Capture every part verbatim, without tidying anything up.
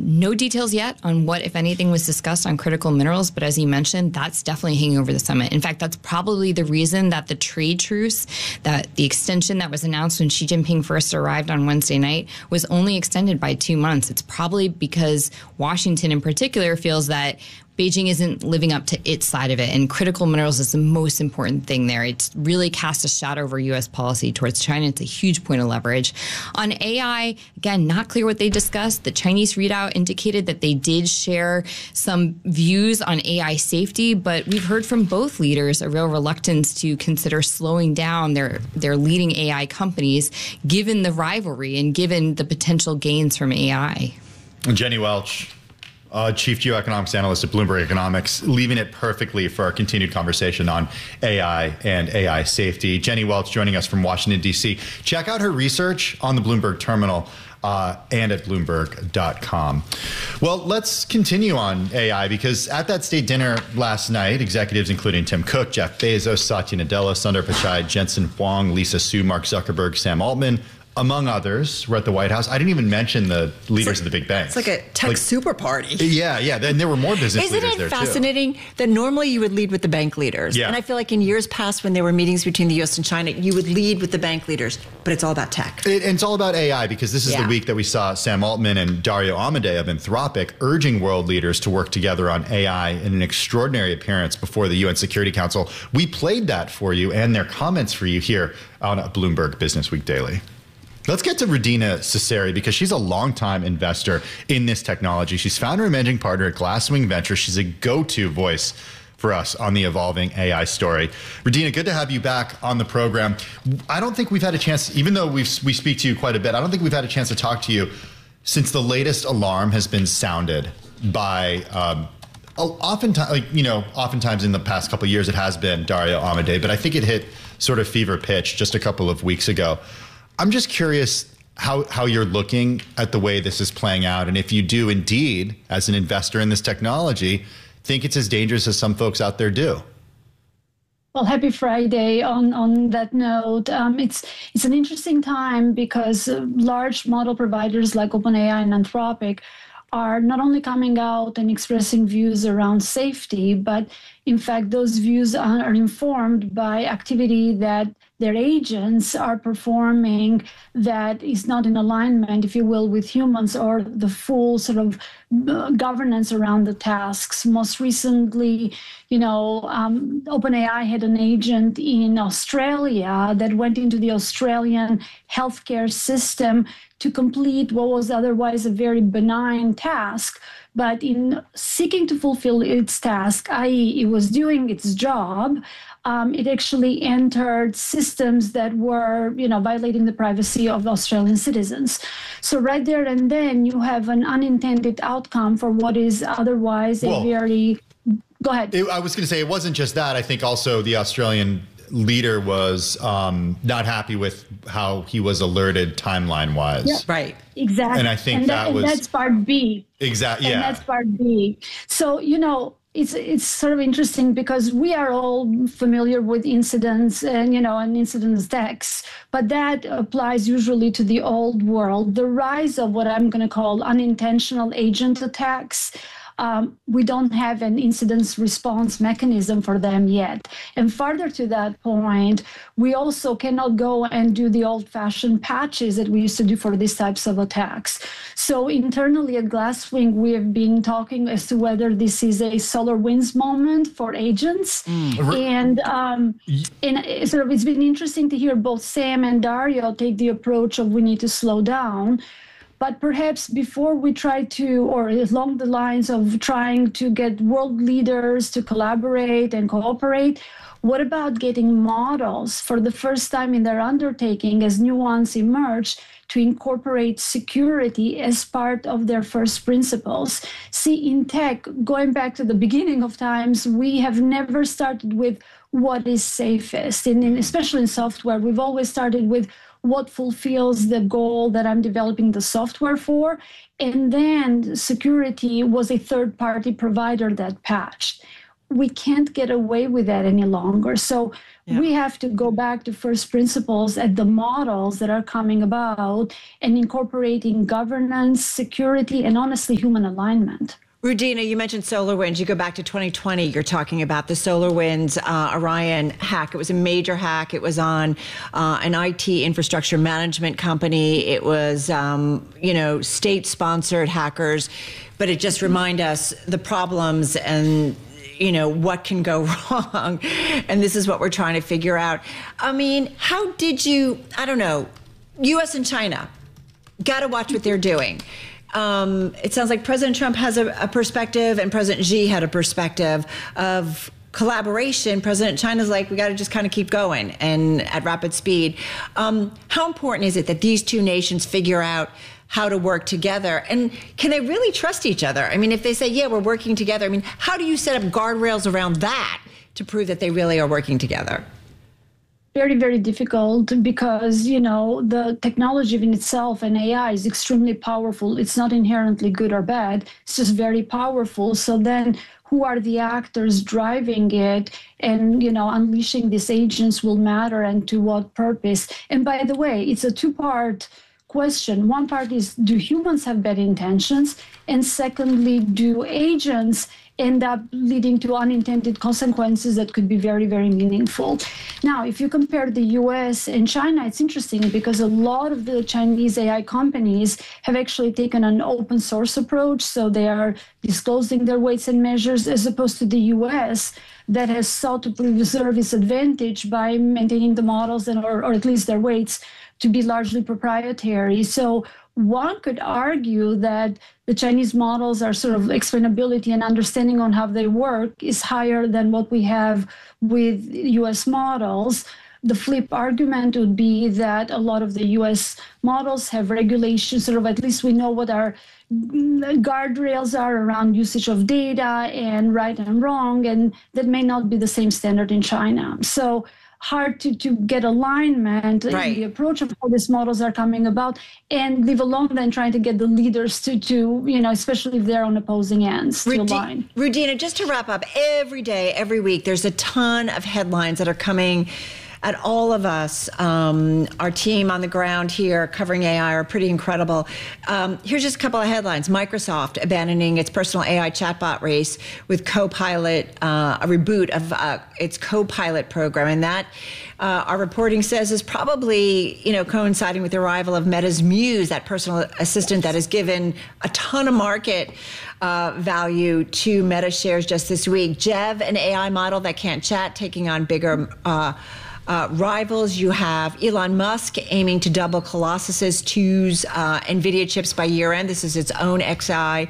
no details yet on what, if anything, was discussed on critical minerals. But as you mentioned, that's definitely hanging over the summit. In fact, that's probably the reason that the trade truce, that the extension that was announced when Xi Jinping first arrived on Wednesday night, was only extended by two months. It's probably because Washington in particular feels that Beijing isn't living up to its side of it, and critical minerals is the most important thing there. It's really cast a shadow over U S policy towards China. It's a huge point of leverage. On A I, again, not clear what they discussed. The Chinese readout indicated that they did share some views on A I safety, but we've heard from both leaders a real reluctance to consider slowing down their, their leading A I companies, given the rivalry and given the potential gains from A I. Jenny Welch, Uh, Chief Geoeconomics Analyst at Bloomberg Economics, leaving it perfectly for our continued conversation on A I and A I safety. Jenny Welch joining us from Washington, D C. Check out her research on the Bloomberg terminal uh, and at Bloomberg dot com. Well, let's continue on A I, because at that state dinner last night, executives including Tim Cook, Jeff Bezos, Satya Nadella, Sundar Pichai, Jensen Huang, Lisa Su, Mark Zuckerberg, Sam Altman, among others, were at the White House. I didn't even mention the leaders like, of the big banks. It's like a tech like, super party. Yeah, yeah. And there were more business Isn't leaders there, too. Isn't it fascinating that normally you would lead with the bank leaders? Yeah. And I feel like in years past when there were meetings between the U S and China, you would lead with the bank leaders. But it's all about tech. It, and it's all about A I, because this is yeah. the week that we saw Sam Altman and Dario Amodei of Anthropic urging world leaders to work together on A I in an extraordinary appearance before the U N Security Council. We played that for you and their comments for you here on Bloomberg Business Week Daily. Let's get to Rudina Seseri, because she's a longtime investor in this technology. She's founder and managing partner at Glasswing Ventures. She's a go-to voice for us on the evolving A I story. Rudina, good to have you back on the program. I don't think we've had a chance, even though we've, we speak to you quite a bit, I don't think we've had a chance to talk to you since the latest alarm has been sounded by, um, oftentimes, like, you know, oftentimes in the past couple of years it has been Dario Amodei, but I think it hit sort of fever pitch just a couple of weeks ago. I'm just curious how, how you're looking at the way this is playing out, and if you do indeed, as an investor in this technology, think it's as dangerous as some folks out there do. Well, happy Friday on, on that note. Um, it's, it's an interesting time because uh, large model providers like OpenAI and Anthropic are not only coming out and expressing views around safety, but in fact, those views are informed by activity that their agents are performing that is not in alignment, if you will, with humans or the full sort of governance around the tasks. Most recently, you know, um, OpenAI had an agent in Australia that went into the Australian healthcare system to complete what was otherwise a very benign task. But in seeking to fulfill its task, that is it was doing its job, um, it actually entered systems that were, you know, violating the privacy of Australian citizens. So right there and then you have an unintended outcome for what is otherwise Whoa. a very, go ahead. It, I was going to say, it wasn't just that. I think also the Australian leader was um, not happy with how he was alerted timeline-wise. Yeah. Right. Exactly. And I think and that, that was... And that's part B. Exactly, yeah. And that's part B. So, you know, it's it's sort of interesting because we are all familiar with incidents and, you know, and incident attacks, but that applies usually to the old world. The rise of what I'm going to call unintentional agent attacks, Um, we don't have an incident response mechanism for them yet. And further to that point, we also cannot go and do the old-fashioned patches that we used to do for these types of attacks. So internally at Glasswing, we have been talking as to whether this is a SolarWinds moment for agents. Mm. And, um, and sort of it's been interesting to hear both Sam and Dario take the approach of we need to slow down. But perhaps before we try to, or along the lines of trying to get world leaders to collaborate and cooperate, what about getting models for the first time in their undertaking as new ones emerge to incorporate security as part of their first principles? See, in tech, going back to the beginning of times, we have never started with what is safest. And in, especially in software, we've always started with what fulfills the goal that I'm developing the software for. And then security was a third-party provider that patched. we can't get away with that any longer. So yeah. we have to go back to first principles at the models that are coming about and incorporating governance, security, and honestly, human alignment. Rudina, you mentioned SolarWinds. You go back to twenty twenty, you're talking about the SolarWinds uh, Orion hack. It was a major hack. It was on uh, an I T infrastructure management company. It was, um, you know, state-sponsored hackers. But it just reminded us the problems and, you know, what can go wrong. And this is what we're trying to figure out. I mean, how did you, I don't know, U S and China, got to watch what they're doing. Um, it sounds like President Trump has a, a perspective and President Xi had a perspective of collaboration. President China's like, we got to just kind of keep going and at rapid speed. Um, how important is it that these two nations figure out how to work together? And can they really trust each other? I mean, if they say, yeah, we're working together, I mean, how do you set up guardrails around that to prove that they really are working together? Very, very difficult because, you know, the technology in itself and A I is extremely powerful. It's not inherently good or bad. It's just very powerful. So then who are the actors driving it? And, you know, unleashing these agents will matter, and to what purpose? And by the way, it's a two-part question. One part is, do humans have bad intentions? And secondly, do agents end up leading to unintended consequences that could be very, very meaningful? Now, if you compare the U S and China, it's interesting because a lot of the Chinese A I companies have actually taken an open source approach. So they are disclosing their weights and measures, as opposed to the U S that has sought to preserve its advantage by maintaining the models and, or, or at least their weights to be largely proprietary. So one could argue that the Chinese models are sort of explainability and understanding on how they work is higher than what we have with U S models. The flip argument would be that a lot of the U S models have regulations, sort of at least we know what our guardrails are around usage of data and right and wrong, and that may not be the same standard in China. So hard to, to get alignment right. in the approach of how these models are coming about, and leave alone then trying to get the leaders to, to you know, especially if they're on opposing ends, to Rudi- align. Rudina, just to wrap up, every day, every week, there's a ton of headlines that are coming at all of us. Um, our team on the ground here covering A I are pretty incredible. Um, here's just a couple of headlines. Microsoft abandoning its personal A I chatbot race with Copilot, uh, a reboot of uh, its Copilot program. And that, uh, our reporting says, is probably, you know, coinciding with the arrival of Meta's Muse, that personal assistant that has given a ton of market uh, value to Meta shares just this week. Jev, an A I model that can't chat, taking on bigger uh, Uh, rivals. You have Elon Musk aiming to double Colossus's two's uh, NVIDIA chips by year end. This is its own X I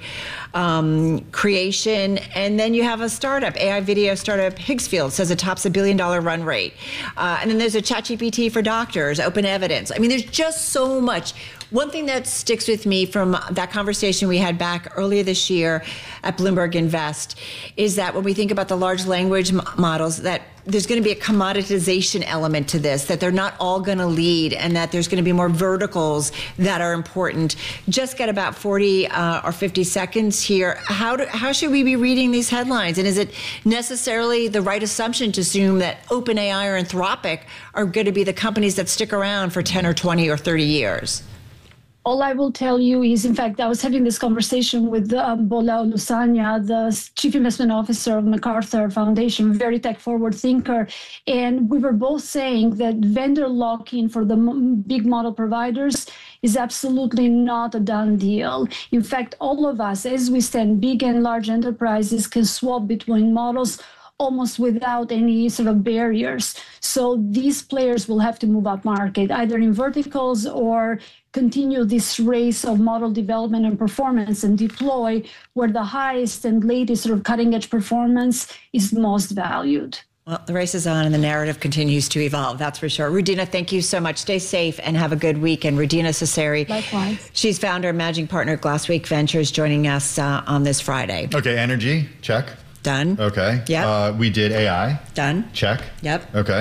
um, creation. And then you have a startup, A I video startup Higgsfield, says it tops a billion dollar run rate. Uh, and then there's a ChatGPT for doctors, Open Evidence. I mean, there's just so much. One thing that sticks with me from that conversation we had back earlier this year at Bloomberg Invest is that when we think about the large language m- models, that there's going to be a commoditization element to this, that they're not all going to lead, and that there's going to be more verticals that are important. Just got about forty uh, or fifty seconds here. How do, how should we be reading these headlines? And is it necessarily the right assumption to assume that OpenAI or Anthropic are going to be the companies that stick around for ten or twenty or thirty years? All I will tell you is, in fact, I was having this conversation with um, Bola Olusanya, the Chief Investment Officer of MacArthur Foundation, very tech-forward thinker, and we were both saying that vendor lock-in for the m- big model providers is absolutely not a done deal. In fact, all of us, as we stand, big and large enterprises can swap between models almost without any sort of barriers. So these players will have to move up market, either in verticals or continue this race of model development and performance and deploy where the highest and latest sort of cutting edge performance is most valued. Well, the race is on and the narrative continues to evolve, that's for sure. Rudina, thank you so much. Stay safe and have a good weekend. Rudina Cesari. Likewise. She's founder and managing partner of Glassweek Ventures, joining us uh, on this Friday. Okay, energy, check. Done. Okay. Yep. Uh, we did A I. Done. Check. Yep. Okay.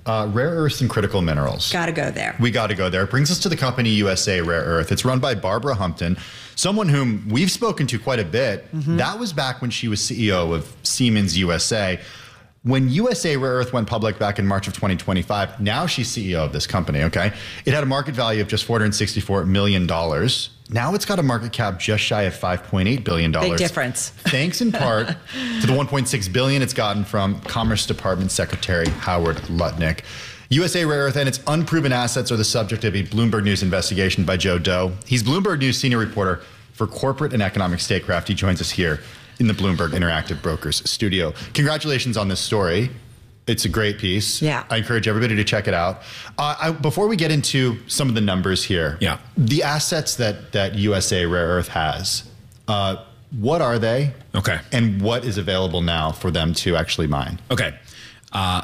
Uh, rare earths and critical minerals. Got to go there. We got to go there. It brings us to the company U S A Rare Earth. It's run by Barbara Humpton, someone whom we've spoken to quite a bit. Mm-hmm. That was back when she was C E O of Siemens U S A. When U S A Rare Earth went public back in March of twenty twenty-five, now she's C E O of this company, okay? It had a market value of just four hundred sixty-four million dollars. Now it's got a market cap just shy of five point eight billion dollars. Big difference. Thanks in part to the one point six billion dollars it's gotten from Commerce Department Secretary Howard Lutnick. U S A Rare Earth and its unproven assets are the subject of a Bloomberg News investigation by Joe Doe. He's Bloomberg News senior reporter for corporate and economic statecraft. He joins us here in the Bloomberg Interactive Brokers studio. Congratulations on this story. It's a great piece. Yeah. I encourage everybody to check it out. Uh, I, before we get into some of the numbers here, yeah. the assets that, that U S A Rare Earth has, uh, what are they? Okay. And what is available now for them to actually mine? Okay. Uh,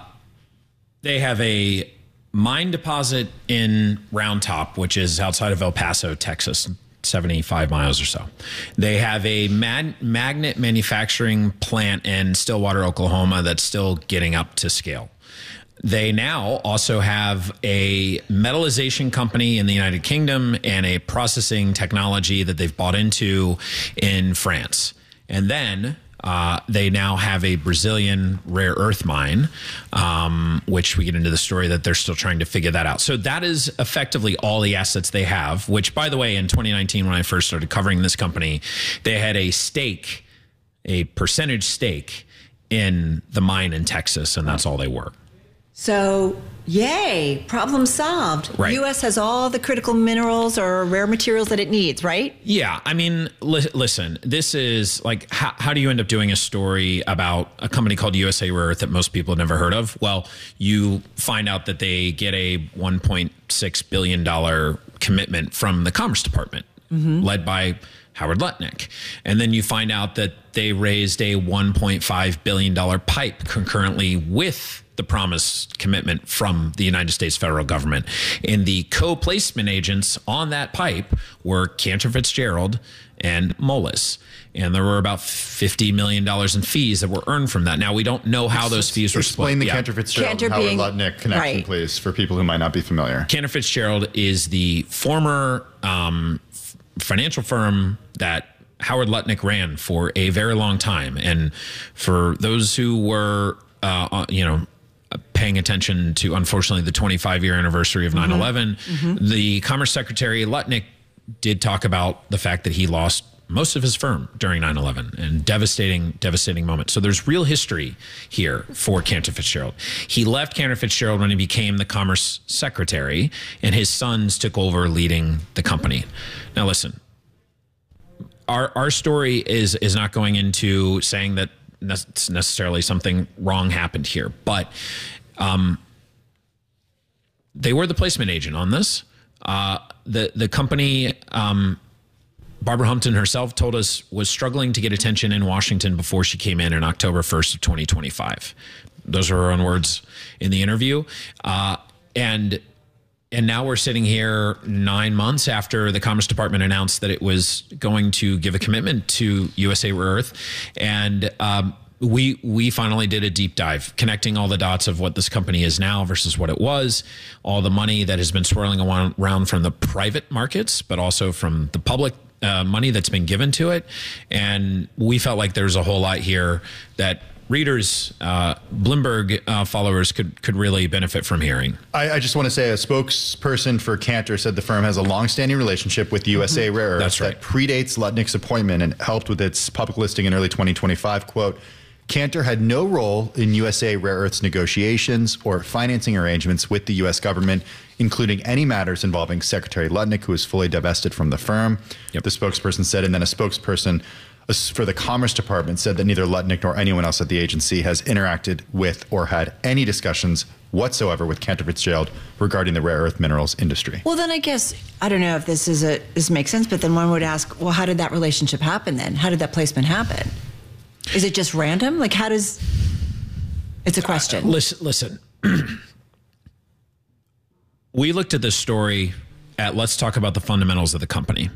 they have a mine deposit in Round Top, which is outside of El Paso, Texas, seventy-five miles or so. They have a mag- magnet manufacturing plant in Stillwater, Oklahoma that's still getting up to scale. They now also have a metallization company in the United Kingdom and a processing technology that they've bought into in France. And then Uh, they now have a Brazilian rare earth mine, um, which we get into the story that they're still trying to figure that out. So that is effectively all the assets they have, which, by the way, in twenty nineteen, when I first started covering this company, they had a stake, a percentage stake in the mine in Texas, and that's all they were. So, yay, problem solved. Right. U S has all the critical minerals or rare materials that it needs, right? Yeah. I mean, li- listen, this is like, how, how do you end up doing a story about a company called U S A Rare Earth that most people have never heard of? Well, you find out that they get a one point six billion dollars commitment from the Commerce Department, mm-hmm. led by Howard Lutnick. And then you find out that they raised a one point five billion dollars pipe concurrently with the promised commitment from the United States federal government. And the co-placement agents on that pipe were Cantor Fitzgerald and Moelis. And there were about fifty million dollars in fees that were earned from that. Now, we don't know how those fees were split. Explain the yeah. Cantor Fitzgerald Cantor and Howard being, Lutnick connection, right. please, for people who might not be familiar. Cantor Fitzgerald is the former um, f- financial firm that Howard Lutnick ran for a very long time. And for those who were, uh, you know, paying attention to, unfortunately, the twenty-five year anniversary of nine eleven, mm-hmm. the Commerce Secretary Lutnick did talk about the fact that he lost most of his firm during nine eleven, and devastating, devastating moment. So there's real history here for Cantor Fitzgerald. He left Cantor Fitzgerald when he became the Commerce Secretary, and his sons took over leading the company. Now, listen, our our story is is not going into saying that necessarily something wrong happened here, but um, they were the placement agent on this. Uh, the the company, um, Barbara Humpton herself told us, was struggling to get attention in Washington before she came in on October first of twenty twenty-five. Those are her own words in the interview. Uh, and and now we're sitting here nine months after the Commerce Department announced that it was going to give a commitment to U S A Rare Earth. And um, we we finally did a deep dive, connecting all the dots of what this company is now versus what it was, all the money that has been swirling around from the private markets, but also from the public uh, money that's been given to it. And we felt like there's a whole lot here that readers, uh, Bloomberg uh, followers could could really benefit from hearing. I, I just want to say a spokesperson for Cantor said the firm has a longstanding relationship with U S A Rare Earth That's right. that predates Lutnick's appointment and helped with its public listing in early twenty twenty-five. Quote, Cantor had no role in U S A Rare Earth's negotiations or financing arrangements with the U S government, including any matters involving Secretary Lutnick, who is fully divested from the firm. Yep. The spokesperson said, and then a spokesperson for the Commerce Department said that neither Lutnick nor anyone else at the agency has interacted with or had any discussions whatsoever with Cantor Fitzgerald regarding the rare earth minerals industry. Well, then I guess, I don't know if this is a this makes sense, but then one would ask, well, how did that relationship happen then? How did that placement happen? Is it just random? Like, how does, it's a question. Uh, listen, listen. We looked at this story at, let's talk about the fundamentals of the company.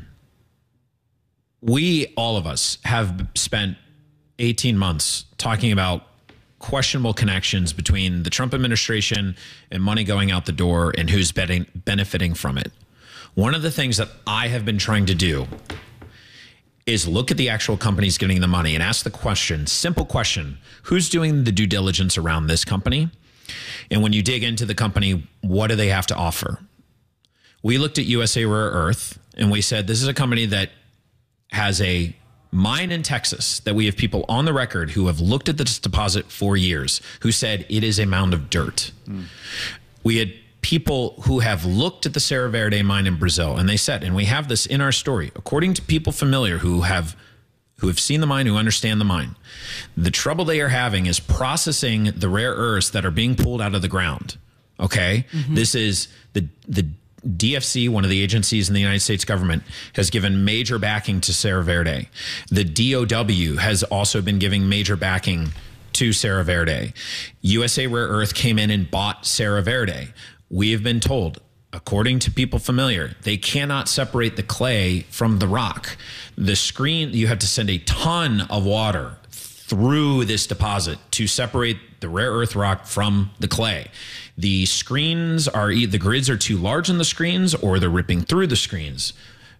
We, all of us, have spent eighteen months talking about questionable connections between the Trump administration and money going out the door and who's betting, benefiting from it. One of the things that I have been trying to do is look at the actual companies getting the money and ask the question, simple question, who's doing the due diligence around this company? And when you dig into the company, what do they have to offer? We looked at U S A Rare Earth and we said, this is a company that has a mine in Texas that we have people on the record who have looked at this deposit for years, who said it is a mound of dirt. Mm. We had people who have looked at the Serra Verde mine in Brazil, and they said, and we have this in our story, according to people familiar who have who have seen the mine, who understand the mine, the trouble they are having is processing the rare earths that are being pulled out of the ground. Okay, mm-hmm. This is the the D F C, one of the agencies in the United States government, has given major backing to Serra Verde. The D O W has also been giving major backing to Serra Verde. U S A Rare Earth came in and bought Serra Verde. We have been told, according to people familiar, they cannot separate the clay from the rock. The screen, you have to send a ton of water through this deposit to separate the rare earth rock from the clay. The screens are, the grids are too large on the screens, or they're ripping through the screens.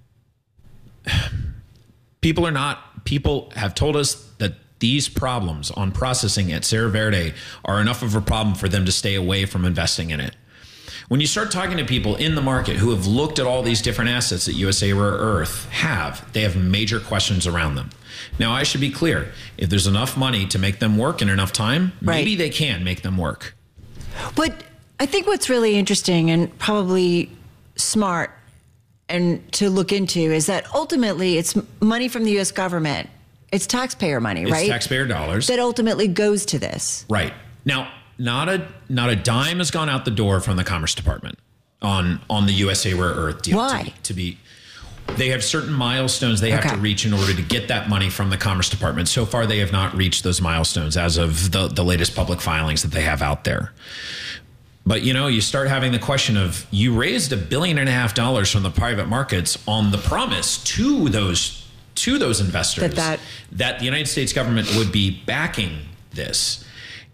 People are not, people have told us that these problems on processing at Serra Verde are enough of a problem for them to stay away from investing in it. When you start talking to people in the market who have looked at all these different assets that U S A Rare Earth have, they have major questions around them. Now, I should be clear. If there's enough money to make them work in enough time, right, maybe they can make them work. But I think what's really interesting and probably smart and to look into is that ultimately it's money from the U S government. It's taxpayer money, it's right? It's taxpayer dollars. That ultimately goes to this. Right. Now, not a not a dime has gone out the door from the Commerce Department on on the U S A Rare Earth deal. Why? To be, to be they have certain milestones they have okay. to reach in order to get that money from the Commerce Department. So far, they have not reached those milestones as of the, the latest public filings that they have out there. But, you know, you start having the question of, you raised a billion and a half dollars from the private markets on the promise to those to those investors that, that, that the United States government would be backing this.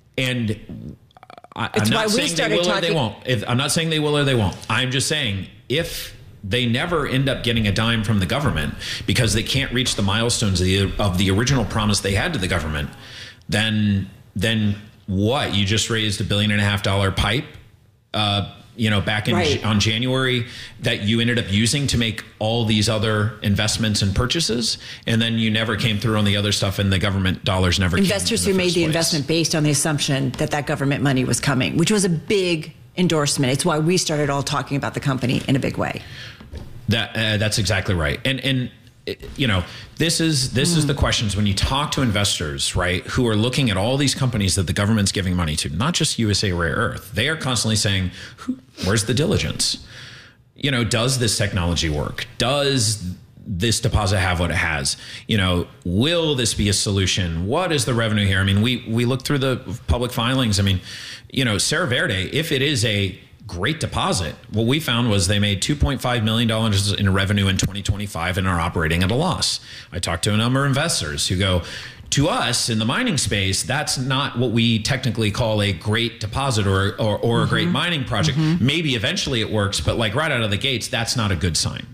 And I, I'm not saying they will talking- or they won't. If, I'm not saying they will or they won't. I'm just saying if they never end up getting a dime from the government because they can't reach the milestones of the, of the original promise they had to the government, then then what? You just raised a billion and a half dollar pipe, uh, you know, back in right. on January that you ended up using to make all these other investments and purchases, and then you never came through on the other stuff, and the government dollars never investors came in who made the place. investment based on the assumption that that government money was coming, which was a big endorsement. It's why we started all talking about the company in a big way. That uh, that's exactly right, and and. You know, this is this mm. is the questions when you talk to investors, right, who are looking at all these companies that the government's giving money to, not just U S A Rare Earth. They are constantly saying, Who, where's the diligence? You know, does this technology work? Does this deposit have what it has? You know, will this be a solution? What is the revenue here? I mean, we we look through the public filings. I mean, you know, Serra Verde, if it is a great deposit, what we found was they made two point five million dollars in revenue in twenty twenty-five and are operating at a loss. I talked to a number of investors who go, to us in the mining space, that's not what we technically call a great deposit or or, or mm-hmm. a great mining project. Mm-hmm. Maybe eventually it works, but like right out of the gates, that's not a good sign.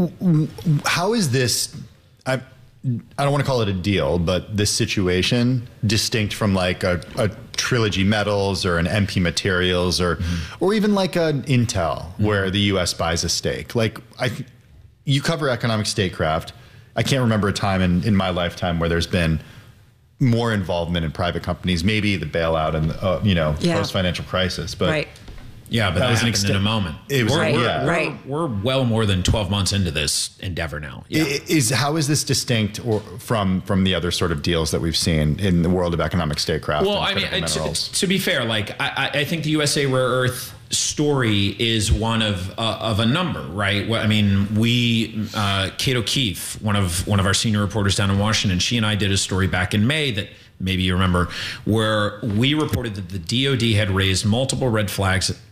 How is this, I, I don't want to call it a deal, but this situation distinct from like a, a Trilogy Metals or an M P Materials or mm-hmm. or even like an Intel mm-hmm. where the U S buys a stake? Like I, you cover economic statecraft. I can't remember a time in, in my lifetime where there's been more involvement in private companies, maybe the bailout and the, uh, you know, yeah. post-financial crisis. But right. Yeah, but that, that was an extent in a moment. It was we're, right, we're, yeah. we're, right. we're well more than twelve months into this endeavor now. Yeah. Is how is this distinct or from from the other sort of deals that we've seen in the world of economic statecraft? Well, I mean, to, to be fair, like I, I think the U S A Rare Earth story is one of uh, of a number, right? Well, I mean, we uh, Kate O'Keefe, one of one of our senior reporters down in Washington, she and I did a story back in May that maybe you remember, where we reported that the D O D had raised multiple red flags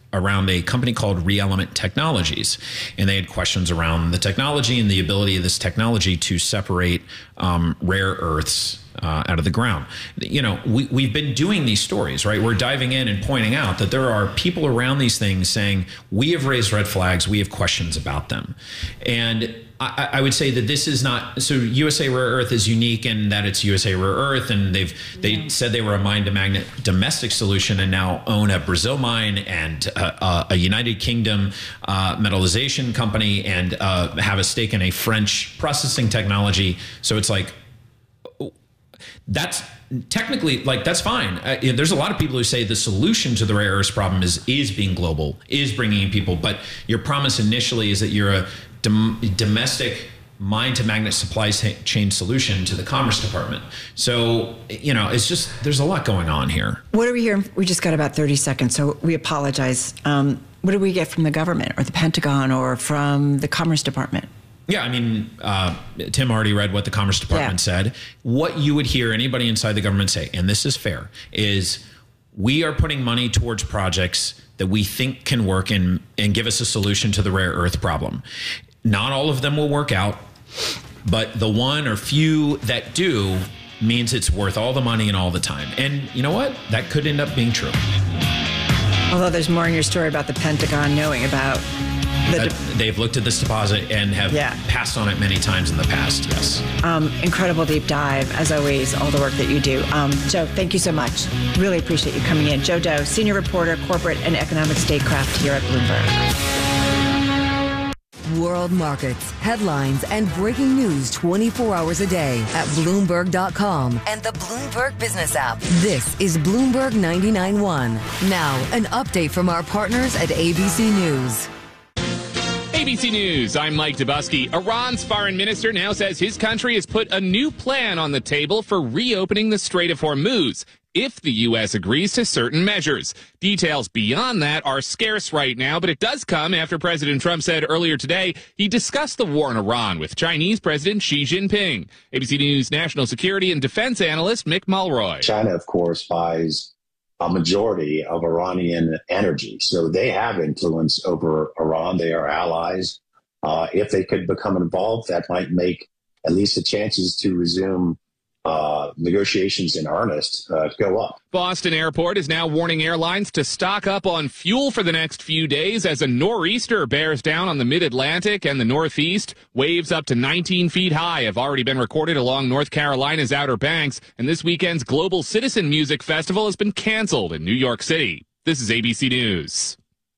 around a company called ReElement Technologies, and they had questions around the technology and the ability of this technology to separate um, rare earths uh, out of the ground. You know, we, we've been doing these stories, right? We're diving in and pointing out that there are people around these things saying, we have raised red flags, we have questions about them. And I, I would say that this is not, so U S A Rare Earth is unique in that it's U S A Rare Earth, and they've they yeah. said they were a mine to magnet domestic solution and now own a Brazil mine and a, a United Kingdom uh, metallization company and uh, have a stake in a French processing technology. So it's like, that's technically, like, that's fine. Uh, there's a lot of people who say the solution to the rare earths problem is is being global, is bringing in people, but your promise initially is that you're a dom- domestic mine to magnet supply chain solution to the Commerce Department. So, you know, it's just, there's a lot going on here. What are we hearing? We just got about thirty seconds, so we apologize. Um, what do we get from the government or the Pentagon or from the Commerce Department? Yeah, I mean, uh, Tim already read what the Commerce Department yeah. said. What you would hear anybody inside the government say, and this is fair, is we are putting money towards projects that we think can work and, and give us a solution to the rare earth problem. Not all of them will work out, but the one or few that do means it's worth all the money and all the time. And you know what? That could end up being true. Although there's more in your story about the Pentagon knowing about the de- they've looked at this deposit and have yeah. passed on it many times in the past. Yes. Um, incredible deep dive, as always, all the work that you do. Um, Joe, thank you so much. Really appreciate you coming in. Joe Doe, senior reporter, corporate and economic statecraft here at Bloomberg. World markets, headlines, and breaking news twenty-four hours a day at Bloomberg dot com and the Bloomberg Business app. This is Bloomberg ninety-nine point one. Now, an update from our partners at A B C News. A B C News, I'm Mike Dubusky. Iran's foreign minister now says his country has put a new plan on the table for reopening the Strait of Hormuz if the U S agrees to certain measures. Details beyond that are scarce right now, but it does come after President Trump said earlier today he discussed the war in Iran with Chinese President Xi Jinping. A B C News national security and defense analyst Mick Mulroy. China, of course, buys a majority of Iranian energy. So they have influence over Iran. They are allies. Uh, if they could become involved, that might make at least the chances to resume uh, negotiations in earnest uh, go up. Boston Airport is now warning airlines to stock up on fuel for the next few days as a nor'easter bears down on the mid-Atlantic and the Northeast. Waves up to nineteen feet high have already been recorded along North Carolina's Outer Banks, and this weekend's Global Citizen Music Festival has been canceled in New York City. This is A B C News.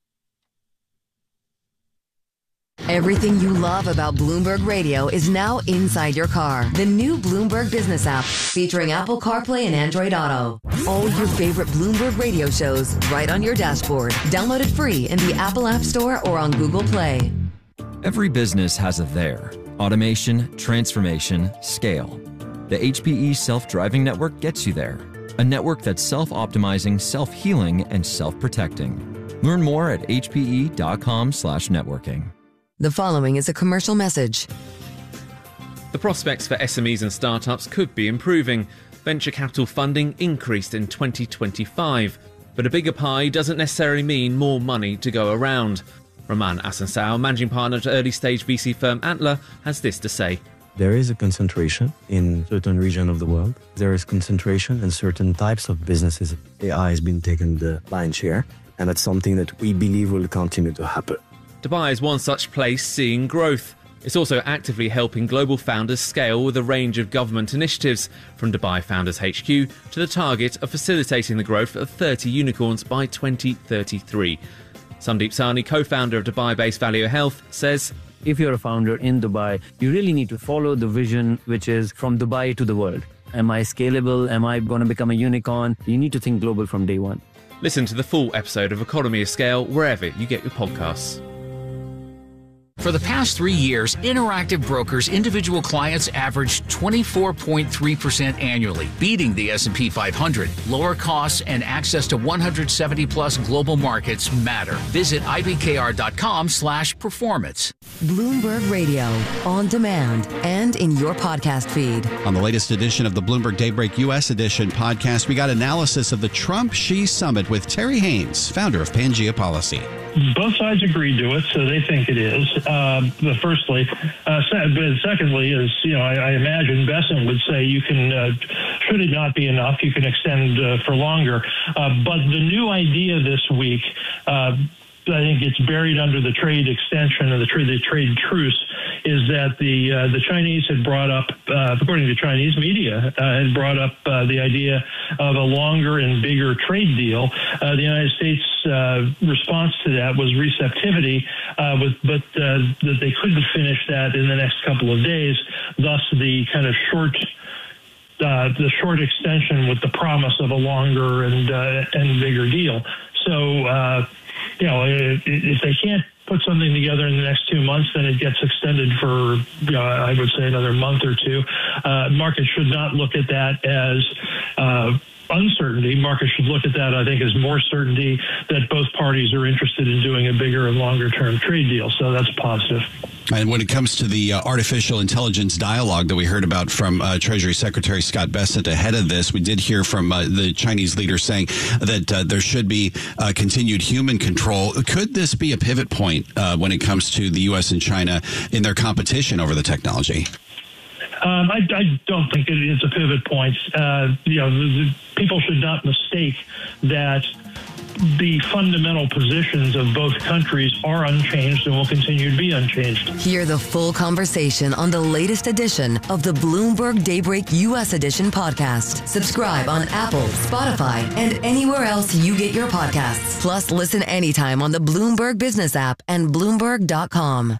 Everything you love about Bloomberg Radio is now inside your car. The new Bloomberg Business app, featuring Apple CarPlay and Android Auto. All your favorite Bloomberg Radio shows right on your dashboard. Download it free in the Apple App Store or on Google Play. Every business has a there. Automation, transformation, scale. The H P E self-driving network gets you there. A network that's self-optimizing, self-healing, and self-protecting. Learn more at H P E dot com slash networking. The following is a commercial message. The prospects for S M Es and startups could be improving. Venture capital funding increased in twenty twenty-five, but a bigger pie doesn't necessarily mean more money to go around. Roman Asansao, managing partner at early-stage V C firm Antler, has this to say. There is a concentration in certain regions of the world. There is concentration in certain types of businesses. A I has been taking the lion's share, and that's something that we believe will continue to happen. Dubai is one such place seeing growth. It's also actively helping global founders scale with a range of government initiatives, from Dubai Founders H Q to the target of facilitating the growth of thirty unicorns by twenty thirty-three. Sandeep Sahni, co-founder of Dubai-based Valeo Health, says, if you're a founder in Dubai, you really need to follow the vision, which is from Dubai to the world. Am I scalable? Am I going to become a unicorn? You need to think global from day one. Listen to the full episode of Economy of Scale wherever you get your podcasts. For the past three years, Interactive Brokers individual clients averaged twenty-four point three percent annually, beating the S and P five hundred. Lower costs and access to one hundred seventy plus global markets matter. Visit ibkr.com slash performance. Bloomberg Radio, on demand and in your podcast feed. On the latest edition of the Bloomberg Daybreak U S Edition podcast, we got analysis of the Trump-Xi summit with Terry Haynes, founder of Pangea Policy. Both sides agreed to it, so they think it is. Uh, but firstly, uh, but secondly, is you know, I, I imagine Bessent would say you can, uh, should it not be enough, you can extend uh, for longer. Uh, but the new idea this week, uh, I think it's buried under the trade extension or the trade the trade truce, is that the uh, the Chinese had brought up, uh, according to Chinese media, uh, had brought up uh, the idea of a longer and bigger trade deal. Uh, the United States uh, response to that was receptivity, uh, with, but uh, that they couldn't finish that in the next couple of days. Thus, the kind of short. Uh, the short extension with the promise of a longer and uh, and bigger deal. So, uh, you know, if, if they can't put something together in the next two months, then it gets extended for, you know, I would say another month or two. Uh, markets should not look at that as uh, uncertainty. Markets should look at that, I think, as more certainty that both parties are interested in doing a bigger and longer term trade deal. So that's positive. And when it comes to the uh, artificial intelligence dialogue that we heard about from uh, Treasury Secretary Scott Bessent ahead of this, we did hear from uh, the Chinese leader saying that uh, there should be uh, continued human control. Could this be a pivot point uh, when it comes to the U S and China in their competition over the technology? Um, I, I don't think it is a pivot point. Uh, you know, the, the people should not mistake that the fundamental positions of both countries are unchanged and will continue to be unchanged. Hear the full conversation on the latest edition of the Bloomberg Daybreak U S Edition podcast. Subscribe on Apple, Spotify, and anywhere else you get your podcasts. Plus, listen anytime on the Bloomberg Business app and Bloomberg dot com.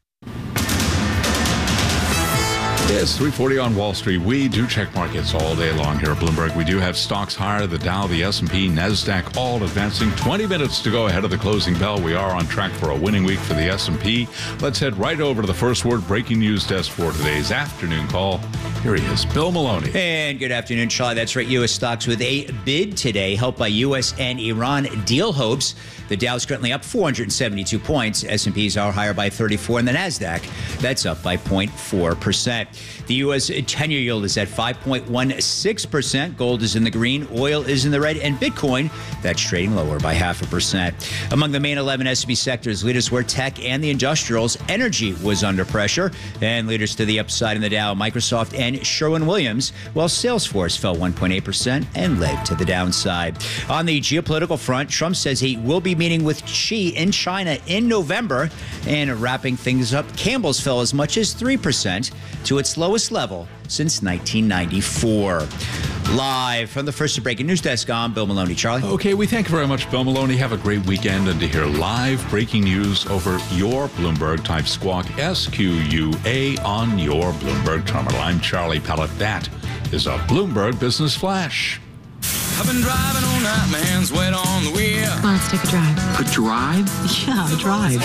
It's three forty on Wall Street. We do check markets all day long here at Bloomberg. We do have stocks higher, the Dow, the S and P, NASDAQ, all advancing. twenty minutes to go ahead of the closing bell. We are on track for a winning week for the S and P. Let's head right over to the First Word breaking news desk for today's afternoon call. Here he is, Bill Maloney. And good afternoon, Charlie. That's right. U S stocks with a bid today, helped by U S and Iran deal hopes. The Dow's currently up four hundred seventy-two points. S and P's are higher by thirty-four, and the NASDAQ, that's up by zero point four percent. The U S ten-year yield is at five point one six percent. Gold is in the green, oil is in the red, and Bitcoin, that's trading lower by half a percent. Among the main eleven S and P sectors, leaders were tech and the industrials. Energy was under pressure, and leaders to the upside in the Dow, Microsoft and Sherwin-Williams, while Salesforce fell one point eight percent and led to the downside. On the geopolitical front, Trump says he will be meeting with Xi in China in November. And wrapping things up, Campbell's fell as much as three percent to its lowest level since nineteen ninety-four. Live from the First Breaking News Desk, I'm Bill Maloney. Charlie? Okay, we thank you very much, Bill Maloney. Have a great weekend, and to hear live breaking news over your Bloomberg, type Squawk S Q U A on your Bloomberg terminal. I'm Charlie Pellet. That is a Bloomberg Business Flash. I've been driving all night, my hands wet on the wheel. Come on, let's take a drive. A drive? Yeah, a drive.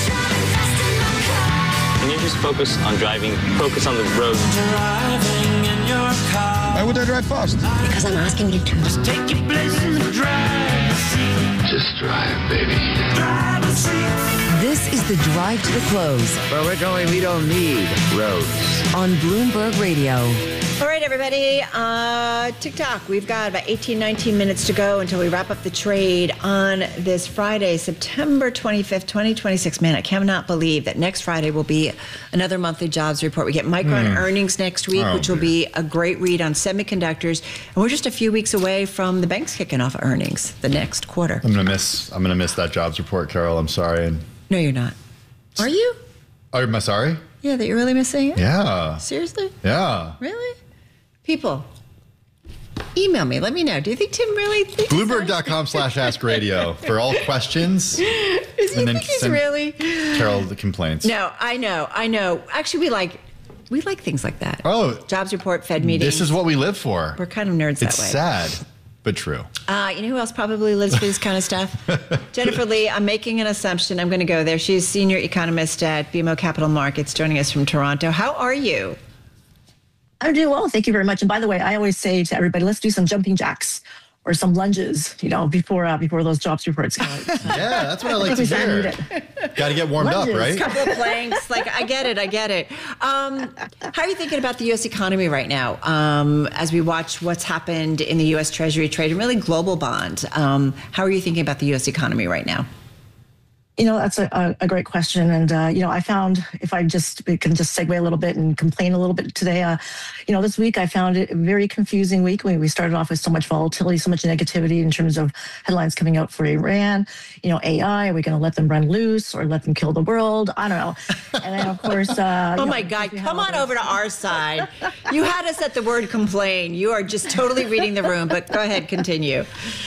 Can you just focus on driving? Focus on the road. Driving in your car. Why would I drive fast? Because I'm asking you to. Just take your place in the driver's seat. Just drive, baby. Driver's seat. This is the Drive to the Close. But we're going, we don't need roads. On Bloomberg Radio. All right, everybody. Uh, TikTok. We've got about eighteen, nineteen minutes to go until we wrap up the trade on this Friday, September twenty-fifth, twenty twenty-six. Man, I cannot believe that next Friday will be another monthly jobs report. We get Micron mm. earnings next week, oh, which will be a great read on semiconductors. And we're just a few weeks away from the banks kicking off earnings the next quarter. I'm gonna miss. I'm gonna miss that jobs report, Carol. I'm sorry. No, you're not. Are you? Oh, am I sorry? Yeah, that you're really missing it? Yeah. Seriously? Yeah. Really? People, email me. Let me know. Do you think Tim really thinks Bloomberg.com slash ask radio for all questions. Does he and then think he's send really? Carol the complaints. No, I know. I know. Actually, we like we like things like that. Oh. Jobs report, Fed meetings. This is what we live for. We're kind of nerds it's that way. It's sad. but true. Uh, you know who else probably lives for this kind of stuff? Jennifer Lee. I'm making an assumption. I'm going to go there. She's senior economist at B M O Capital Markets, joining us from Toronto. How are you? I'm doing well. Thank you very much. And by the way, I always say to everybody, let's do some jumping jacks or some lunges, you know, before uh, before those jobs reports come out. Yeah, that's what I like to hear. Got to get warmed Lunges. up, right? Couple of planks. Like, I get it. I get it. Um, how are you thinking about the U S economy right now um, as we watch what's happened in the U S Treasury trade and really global bond? Um, how are you thinking about the U S economy right now? You know, that's a, a great question. And, uh, you know, I found, if I just we can just segue a little bit and complain a little bit today, uh, you know, this week I found it a very confusing week. We, we started off with so much volatility, so much negativity in terms of headlines coming out for Iran. You know, A I, are we going to let them run loose or let them kill the world? I don't know. And then, of course... Uh, oh, you my know, God. Come on over to our side. You had us at the word complain. You are just totally reading the room. But go ahead, continue.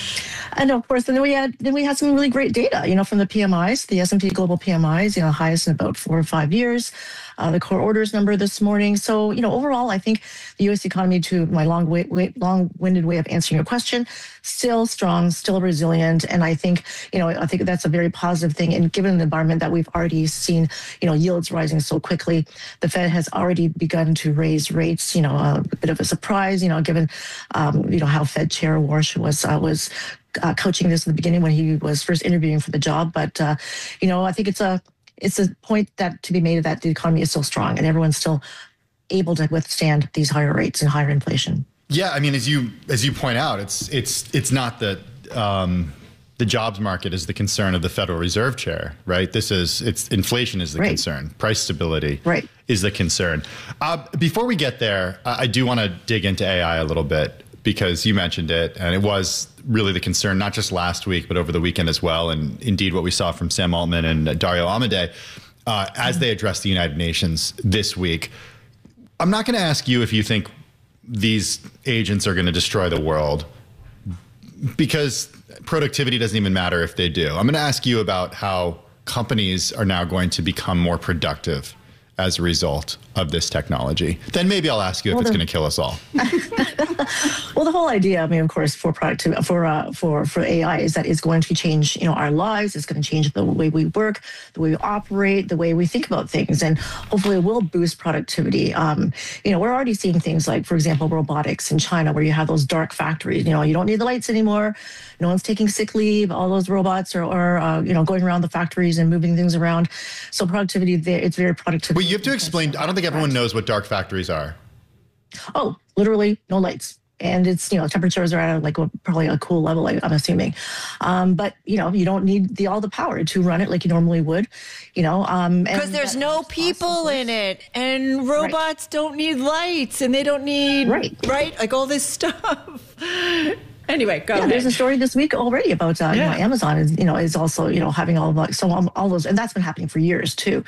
And of course, then we had then we had some really great data, you know, from the P M Is, the S and P Global P M Is, you know, highest in about four or five years. Uh, the core orders number this morning. So, you know, overall, I think the U S economy, to my long, way, way, long-winded way of answering your question, still strong, still resilient, and I think, you know, I think that's a very positive thing. And given the environment that we've already seen, you know, yields rising so quickly, the Fed has already begun to raise rates. You know, a bit of a surprise, you know, given, um, you know, how Fed Chair Warsh was uh, was. Uh, coaching this in the beginning when he was first interviewing for the job. But, uh, you know, I think it's a it's a point that to be made that the economy is still strong and everyone's still able to withstand these higher rates and higher inflation. Yeah, I mean, as you as you point out, it's it's it's not that um, the jobs market is the concern of the Federal Reserve Chair, right? This is it's inflation is the right. concern, price stability right. is the concern. Uh, before we get there, I, I do want to dig into A I a little bit, because you mentioned it, and it was really the concern, not just last week, but over the weekend as well. And indeed, what we saw from Sam Altman and Dario Amodei uh, as they addressed the United Nations this week. I'm not going to ask you if you think these agents are going to destroy the world, because productivity doesn't even matter if they do. I'm going to ask you about how companies are now going to become more productive as a result of this technology. Then maybe I'll ask you if well, it's going to kill us all. Well, the whole idea, I mean, of course, for productivity, for uh, for for A I is that it's going to change, you know, our lives. It's going to change the way we work, the way we operate, the way we think about things, and hopefully it will boost productivity. Um, you know, we're already seeing things like, for example, robotics in China, where you have those dark factories. You know, you don't need the lights anymore. No one's taking sick leave. All those robots are, are uh, you know, going around the factories and moving things around. So productivity, there, it's very productive. Well, you have to explain. I don't think everyone knows what dark factories are. Oh, literally no lights. And it's, you know, temperatures are at like a, probably a cool level, I'm assuming. Um, but, you know, you don't need the all the power to run it like you normally would, you know. Um, because there's no people awesome. in it, and robots right. don't need lights, and they don't need, right, right? like all this stuff. Anyway, go yeah, ahead. There's a story this week already about uh, yeah. you know, Amazon is, you know, is also, you know, having all of so um, all those, and that's been happening for years too.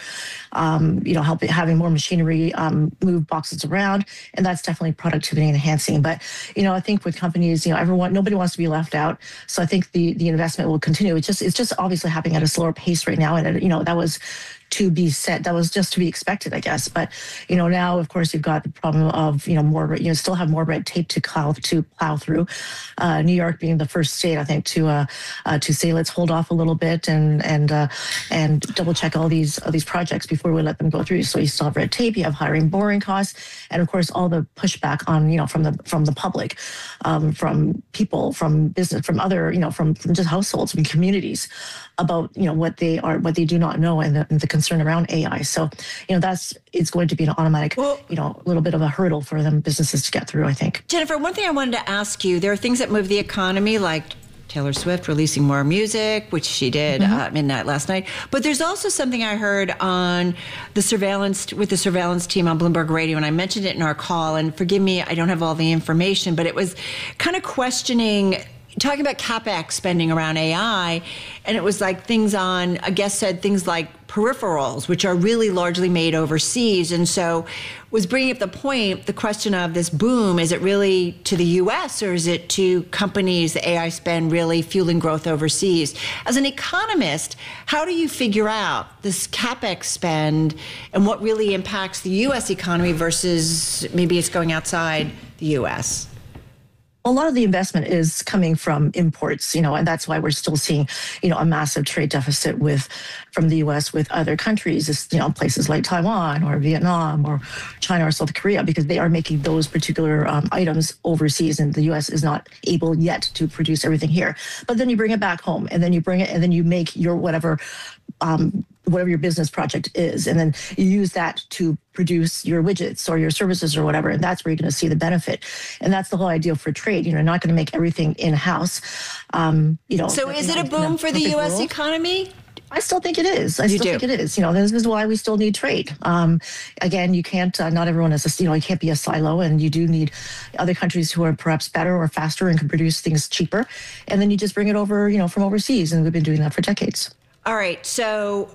Um, you know, helping having more machinery um, move boxes around, and that's definitely productivity enhancing. But you know, I think with companies, you know, everyone, nobody wants to be left out. So I think the the investment will continue. It's just it's just obviously happening at a slower pace right now, and you know that was to be said. That was just to be expected, I guess. But you know, now of course you've got the problem of you know more you know still have more red tape to plow to plow through. Uh, New York being the first state, I think, to uh, uh, to say let's hold off a little bit and and uh, and double check all these all these projects before we let them go through. So you still have red tape, you have hiring, borrowing costs, and of course all the pushback on you know from the from the public, um, from people, from business, from other you know from, from just households and communities about you know what they are what they do not know, and the, and the concern around A I. So you know that's it's going to be an automatic well, you know a little bit of a hurdle for them businesses to get through, I think. Jennifer, one thing I wanted to ask you: there are things that move the economy, like Taylor Swift releasing more music, which she did mm-hmm. uh, midnight last night. But there's also something I heard on the surveillance with the surveillance team on Bloomberg Radio, and I mentioned it in our call. And forgive me, I don't have all the information, but it was kind of questioning. Talking about CapEx spending around A I, and it was like things on, a guest said things like peripherals, which are really largely made overseas. And so was bringing up the point, the question of this boom, is it really to the U S or is it to companies, the A I spend really fueling growth overseas? As an economist, how do you figure out this CapEx spend and what really impacts the U S economy versus maybe it's going outside the U S? Well, a lot of the investment is coming from imports, you know, and that's why we're still seeing, you know, a massive trade deficit with from the U S with other countries, you know, places like Taiwan or Vietnam or China or South Korea, because they are making those particular um, items overseas, and the U S is not able yet to produce everything here. But then you bring it back home, and then you bring it, and then you make your whatever. Um, whatever your business project is, and then you use that to produce your widgets or your services or whatever, and that's where you're going to see the benefit. And that's the whole idea for trade. You know, not going to make everything in-house. Um, you know. So is it a boom for the U S world. economy? I still think it is. I you still do. think it is. You know, this is why we still need trade. Um, again, you can't, uh, not everyone is, a, you know, you can't be a silo, and you do need other countries who are perhaps better or faster and can produce things cheaper. And then you just bring it over, you know, from overseas. And we've been doing that for decades. All right. So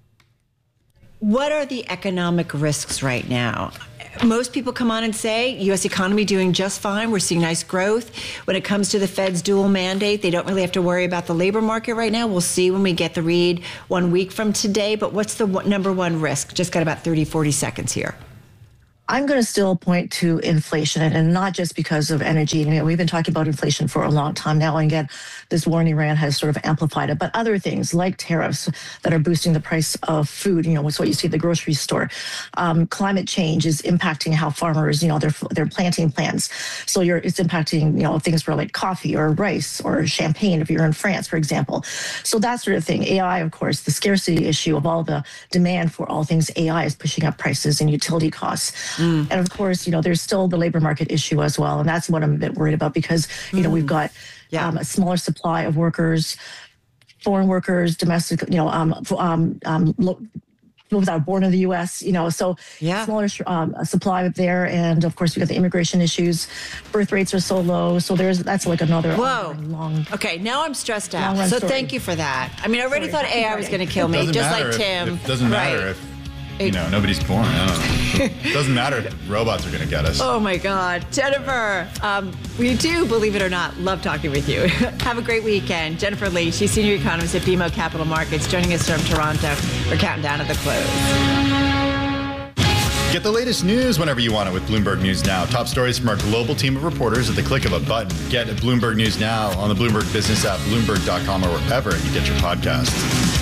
what are the economic risks right now? Most people come on and say, U S economy doing just fine. We're seeing nice growth. When it comes to the Fed's dual mandate, they don't really have to worry about the labor market right now. We'll see when we get the read one week from today. But what's the one, number one risk? Just got about thirty, forty seconds here. I'm going to still point to inflation, and not just because of energy. You know, we've been talking about inflation for a long time now, and again, this war in Iran has sort of amplified it. But other things like tariffs that are boosting the price of food, you know, it's what you see at the grocery store. Um, climate change is impacting how farmers, you know, their their planting plans. So you're, it's impacting, you know, things for like coffee or rice or champagne if you're in France, for example. So that sort of thing. A I, of course, the scarcity issue of all the demand for all things A I is pushing up prices and utility costs. Mm. And of course, you know, there's still the labor market issue as well. And that's what I'm a bit worried about, because, you know, mm. we've got yeah. um, a smaller supply of workers, foreign workers, domestic, you know, um, um, um, lo- those that are born in the U S, you know, so yeah. smaller um, supply there. And of course, we got the immigration issues. Birth rates are so low. So there's, that's like another Whoa. long. Okay, now I'm stressed out. So story. Thank you for that. I mean, I already Sorry. thought A I was going to kill me, just like if, Tim. It doesn't matter right. if, you know, nobody's born. I don't know. It doesn't matter if robots are going to get us. Oh, my God. Jennifer, um, we do, believe it or not, love talking with you. Have a great weekend. Jennifer Lee, she's Senior Economist at B M O Capital Markets, joining us from Toronto. We're counting down to the close. Get the latest news whenever you want it with Bloomberg News Now. Top stories from our global team of reporters at the click of a button. Get Bloomberg News Now on the Bloomberg Business app, Bloomberg dot com, or wherever you get your podcasts.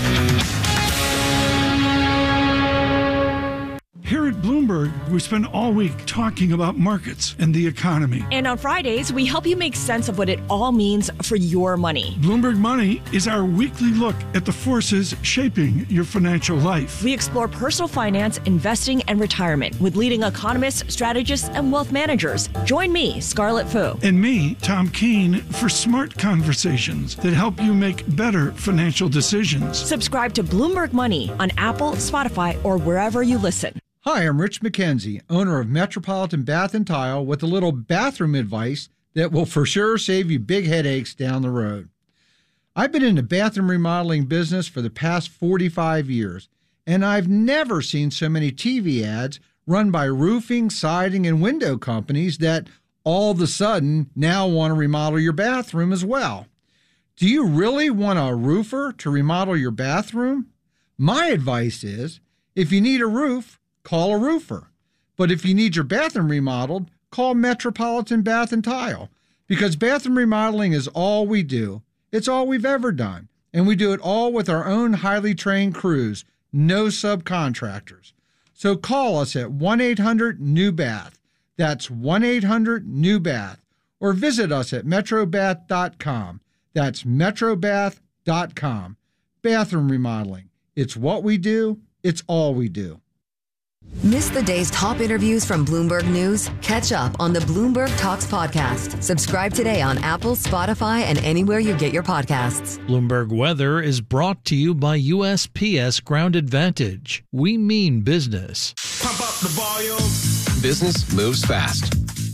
Here at Bloomberg, we spend all week talking about markets and the economy. And on Fridays, we help you make sense of what it all means for your money. Bloomberg Money is our weekly look at the forces shaping your financial life. We explore personal finance, investing, and retirement with leading economists, strategists, and wealth managers. Join me, Scarlett Fu. And me, Tom Keene, for smart conversations that help you make better financial decisions. Subscribe to Bloomberg Money on Apple, Spotify, or wherever you listen. Hi, I'm Rich McKenzie, owner of Metropolitan Bath and Tile, with a little bathroom advice that will for sure save you big headaches down the road. I've been in the bathroom remodeling business for the past forty-five years, and I've never seen so many T V ads run by roofing, siding, and window companies that all of a sudden now want to remodel your bathroom as well. Do you really want a roofer to remodel your bathroom? My advice is, if you need a roof, call a roofer. But if you need your bathroom remodeled, call Metropolitan Bath and Tile. Because bathroom remodeling is all we do. It's all we've ever done. And we do it all with our own highly trained crews, no subcontractors. So call us at one eight hundred new bath. That's one eight hundred new bath. Or visit us at metro bath dot com. That's metro bath dot com. Bathroom remodeling. It's what we do. It's all we do. Miss the day's top interviews from Bloomberg News? Catch up on the Bloomberg Talks podcast. Subscribe today on Apple, Spotify, and anywhere you get your podcasts. Bloomberg Weather is brought to you by U S P S Ground Advantage. We mean business. Pump up the volume. Business moves fast.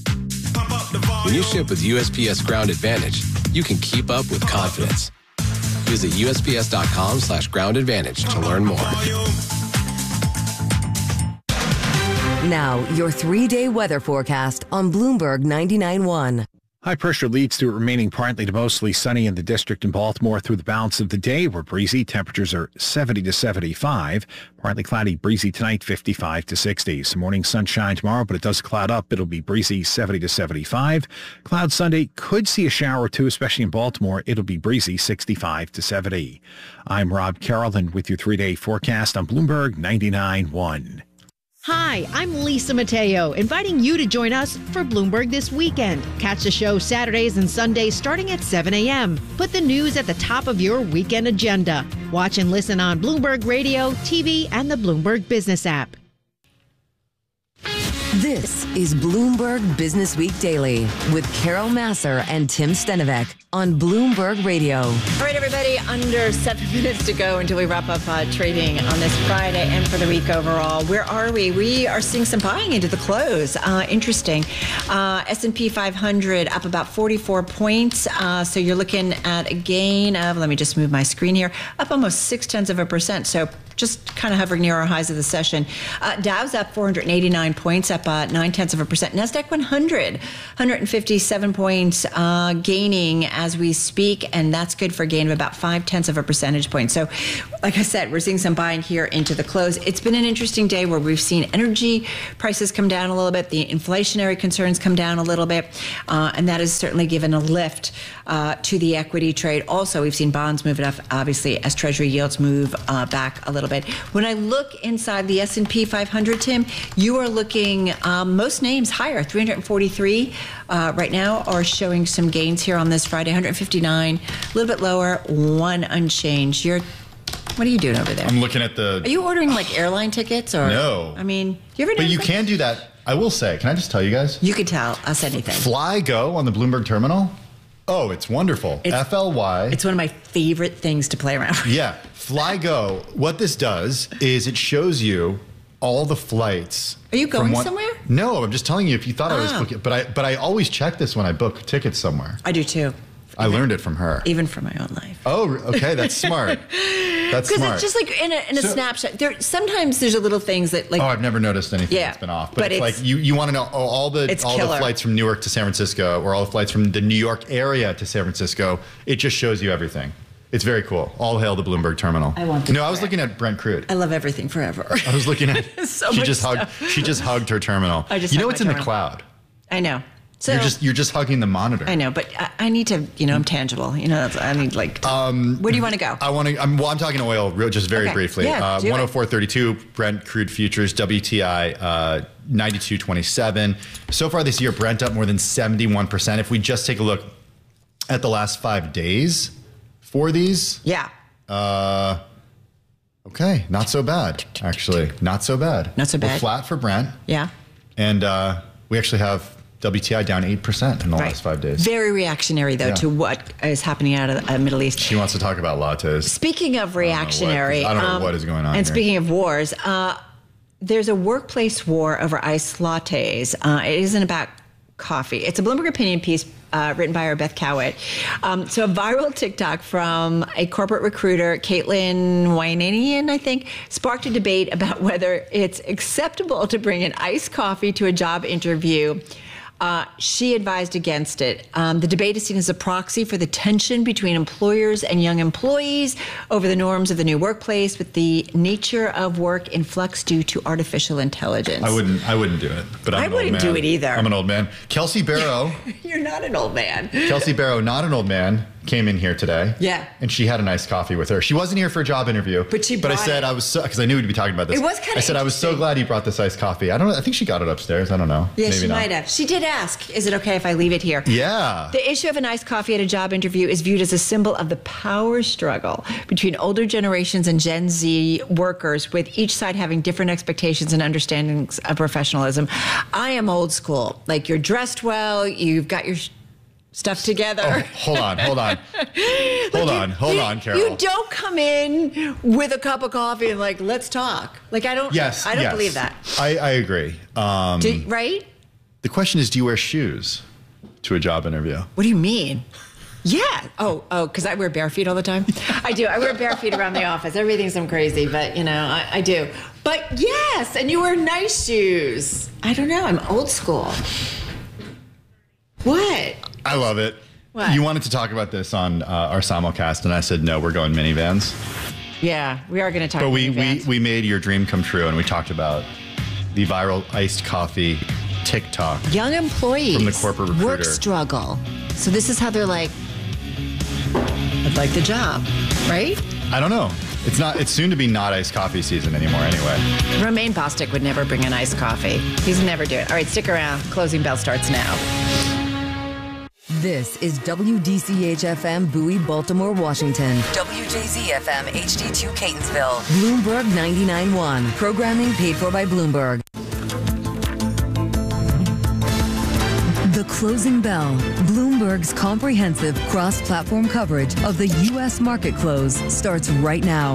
Pump up the volume. When you ship with U S P S Ground Advantage, you can keep up with confidence. Visit U S P S dot com slash ground advantage to learn more. Now, your three-day weather forecast on Bloomberg ninety-nine point one. High pressure leads to it remaining partly to mostly sunny in the district in Baltimore through the balance of the day. We're breezy. Temperatures are seventy to seventy-five. Partly cloudy, breezy tonight, fifty-five to sixty. Some morning sunshine tomorrow, but it does cloud up. It'll be breezy, seventy to seventy-five. Cloud Sunday, could see a shower or two, especially in Baltimore. It'll be breezy, sixty-five to seventy. I'm Rob Carroll, and with your three-day forecast on Bloomberg ninety-nine point one. Hi, I'm Lisa Mateo, inviting you to join us for Bloomberg This Weekend. Catch the show Saturdays and Sundays starting at seven a.m. Put the news at the top of your weekend agenda. Watch and listen on Bloomberg Radio, T V, and the Bloomberg Business app. This is Bloomberg Business Week Daily with Carol Masser and Tim Stenovec on Bloomberg Radio. All right, everybody, under seven minutes to go until we wrap up uh, trading on this Friday and for the week overall. Where are we? We are seeing some buying into the close. Uh, interesting. Uh, S and P five hundred up about forty-four points. Uh, so you're looking at a gain of, let me just move my screen here, up almost six tenths of a percent. So just kind of hovering near our highs of the session. Uh, Dow's up four hundred eighty-nine points, up uh, nine tenths of a percent. NASDAQ one hundred, one hundred fifty-seven points, uh, gaining as we speak, and that's good for a gain of about five tenths of a percentage point. So, like I said, we're seeing some buying here into the close. It's been an interesting day where we've seen energy prices come down a little bit, the inflationary concerns come down a little bit, uh, and that has certainly given a lift uh, to the equity trade. Also, we've seen bonds move it up, obviously, as Treasury yields move uh, back a little bit. When I look inside the S and P five hundred, Tim, you are looking um, most names higher. three hundred forty-three uh, right now are showing some gains here on this Friday. one hundred fifty-nine, a little bit lower, one unchanged. You're, what are you doing over there? I'm looking at the. Are you ordering like airline tickets or? No. I mean, you ever? But you that? can do that. I will say. Can I just tell you guys? You can tell us anything. Fly Go on the Bloomberg terminal. Oh, it's wonderful. It's, F L Y. It's one of my favorite things to play around with. Yeah. Fly Go. What this does is it shows you all the flights. Are you going one, somewhere? No, I'm just telling you if you thought oh. I was booking. But I but I always check this when I book tickets somewhere. I do too. I even, learned it from her. Even from my own life. Oh, okay. That's smart. That's smart. Because it's just like in a, in a so, snapshot. There sometimes there's a little things that like. Oh, I've never noticed anything yeah, that's been off. But, but it's, it's like you, you want to know oh, all the all killer. the flights from Newark to San Francisco, or all the flights from the New York area to San Francisco. It just shows you everything. It's very cool. All hail the Bloomberg terminal. I want. You know, I was looking at Brent Crude. I love everything forever. I was looking at. so she much just stuff. hugged. She just hugged her terminal. I just. You know, it's in terminal. the cloud. I know. So you're just you're just hugging the monitor. I know, but I, I need to. You know, I'm tangible. You know, that's, I need like. Um, where do you want to go? I want to. I'm, well, I'm talking oil, real, just very okay. briefly. Yeah, uh, one oh four thirty-two Brent Crude futures, W T I uh, ninety-two twenty-seven. So far this year, Brent up more than seventy-one percent. If we just take a look at the last five days for these, yeah. Uh, okay, not so bad actually. Not so bad. Not so bad. We're flat for Brent. Yeah. And uh, we actually have W T I down eight percent in the right. last five days. Very reactionary, though, yeah. to what is happening out of the uh, Middle East. She wants to talk about lattes. Speaking of reactionary. I don't know what, I don't know um, what is going on And here. speaking of wars, uh, there's a workplace war over iced lattes. Uh, it isn't about coffee. It's a Bloomberg opinion piece uh, written by our Beth Cowett. Um, so a viral TikTok from a corporate recruiter, Caitlin Wynanian, I think, sparked a debate about whether it's acceptable to bring an iced coffee to a job interview. Uh, she advised against it. Um, the debate is seen as a proxy for the tension between employers and young employees over the norms of the new workplace, with the nature of work in flux due to artificial intelligence. I wouldn't. I wouldn't do it. But I'm I an wouldn't old man. do it either. I'm an old man. Kelsey Barrow. You're not an old man. Kelsey Barrow, not an old man, came in here today. Yeah. And she had a nice coffee with her. She wasn't here for a job interview. But she. But I said it. I was so because I knew we'd be talking about this. It was kind of. I said I was so glad you brought this iced coffee. I don't know. I think she got it upstairs. I don't know. Yeah, Maybe she not. might have. She did ask, "Is it okay if I leave it here?" Yeah. The issue of an iced coffee at a job interview is viewed as a symbol of the power struggle between older generations and Gen Z workers, with each side having different expectations and understandings of professionalism. I am old school. Like, you're dressed well, you've got your stuff together. Oh, hold on, hold on. hold like on, you, hold you, on, Carol. You don't come in with a cup of coffee and like, let's talk. Like, I don't, yes, I don't yes. believe that. I, I agree. Um, do, right? The question is, do you wear shoes to a job interview? What do you mean? Yeah. Oh, oh, because I wear bare feet all the time. I do. I wear bare feet around the office. Everything's some crazy, but you know, I, I do. But yes, and you wear nice shoes. I don't know. I'm old school. What? I love it. What? You wanted to talk about this on uh, our simulcast, and I said, no, we're going minivans. Yeah, we are going to talk But about we, we, minivans. we made your dream come true, and we talked about the viral iced coffee TikTok. Young employees From the corporate recruiter. work struggle. So this is how they're like, I'd like the job, right? I don't know. It's not. It's soon to be not iced coffee season anymore anyway. Romaine Bostick would never bring an iced coffee. He's never do it. All right, stick around. Closing bell starts now. This is W D C H F M Bowie, Baltimore, Washington. W J Z F M H D two Catonsville. Bloomberg ninety-nine point one. Programming paid for by Bloomberg. The Closing Bell. Bloomberg's comprehensive cross-platform coverage of the U S market close starts right now.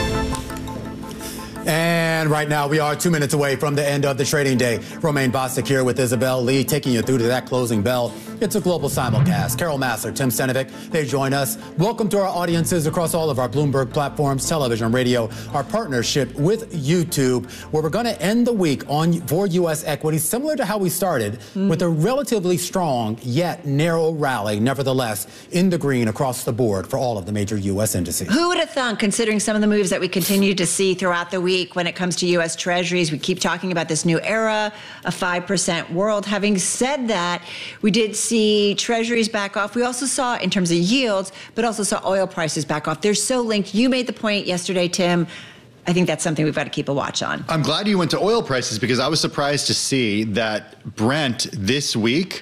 And right now, we are two minutes away from the end of the trading day. Romaine Bostick here with Isabel Lee, taking you through to that closing bell. It's a global simulcast. Carol Massler, Tim Stenovic, they join us. Welcome to our audiences across all of our Bloomberg platforms, television, radio, our partnership with YouTube, where we're going to end the week on for U S equities, similar to how we started, mm-hmm. with a relatively strong yet narrow rally, nevertheless, in the green across the board for all of the major U S indices. Who would have thought, considering some of the moves that we continue to see throughout the week when it comes to U S Treasuries, we keep talking about this new era, a five percent world. Having said that, we did see Treasuries back off. We also saw, in terms of yields, but also saw oil prices back off. They're so linked. You made the point yesterday, Tim. I think that's something we've got to keep a watch on. I'm glad you went to oil prices because I was surprised to see that Brent this week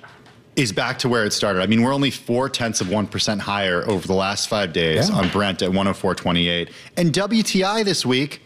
is back to where it started. I mean, we're only four tenths of one percent higher over the last five days yeah. on Brent at one oh four twenty-eight. And W T I this week,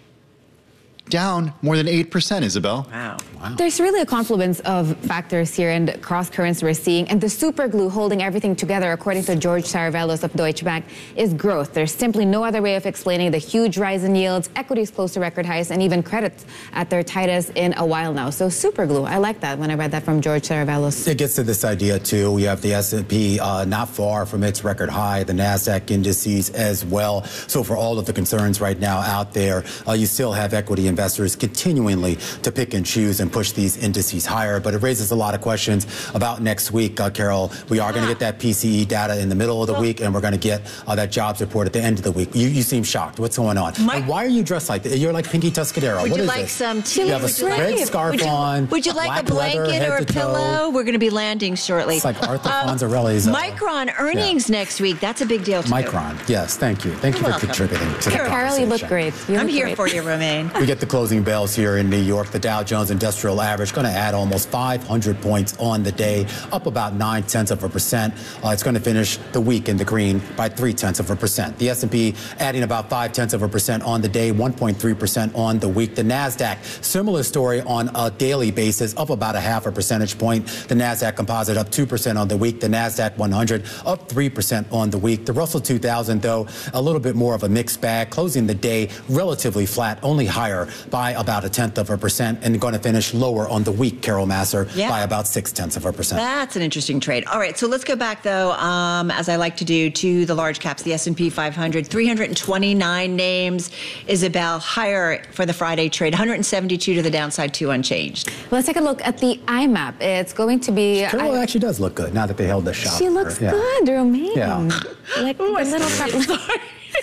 down more than eight percent, Isabel. Wow. wow. There's really a confluence of factors here and cross currents we're seeing. And the super glue holding everything together, according to George Saravelos of Deutsche Bank, is growth. There's simply no other way of explaining the huge rise in yields, equities close to record highs, and even credits at their tightest in a while now. So super glue. I like that when I read that from George Saravelos. It gets to this idea, too. We have the S and P uh, not far from its record high, the NASDAQ indices as well. So for all of the concerns right now out there, uh, you still have equity investors continuingly to pick and choose and push these indices higher. But it raises a lot of questions about next week, uh, Carol. We are going to get that P C E data in the middle of the week, and we're going to get uh, that jobs report at the end of the week. You, you seem shocked. What's going on? My, and why are you dressed like that? You're like Pinky Tuscadero. Would what you is like this? some tea? You have a red scarf would you, on. Would you like a blanket leather, or a pillow? We're going to be landing shortly. It's like Arthur um, Fonzarelli's. Uh, Micron earnings yeah. next week. That's a big deal, too. Micron. Yes, thank you. Thank You're you welcome. for contributing to Carol, the Carol, you look great. You I'm look here great. for you, Romaine. We get the closing bells here in New York. The Dow Jones Industrial Average going to add almost five hundred points on the day, up about nine tenths of a percent. Uh, it's going to finish the week in the green by three tenths of a percent. The S and P adding about five tenths of a percent on the day, one point three percent on the week. The Nasdaq, similar story on a daily basis, up about a half a percentage point. The Nasdaq Composite up two percent on the week. The Nasdaq one hundred up three percent on the week. The Russell two thousand, though, a little bit more of a mixed bag, closing the day relatively flat, only higher by about a tenth of a percent, and going to finish lower on the week, Carol Massler, yeah. by about six tenths of a percent. That's an interesting trade. All right, so let's go back, though, um, as I like to do, to the large caps, the S and P five hundred, three hundred twenty-nine names. Isabel, higher for the Friday trade, one hundred seventy-two to the downside, two unchanged. Let's take a look at the I MAP. It's going to be... Carol I, actually does look good now that they held the shop. She looks yeah. good, Romaine. Yeah. Like Ooh, the little... sorry.